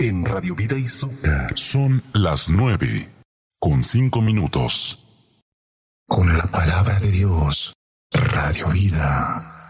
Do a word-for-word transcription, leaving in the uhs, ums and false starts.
en Radio Vida y Zucca. Son las nueve con cinco minutos. Con la palabra de Dios, Radio Vida.